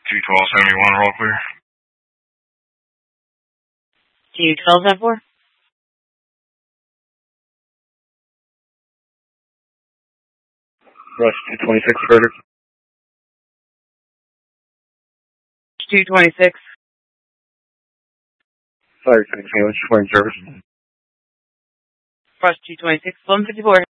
21271, roll clear. 21274. Rush 226, Frederick. 226. Sorry, thanks, English. Morning service. Rush 226, 154.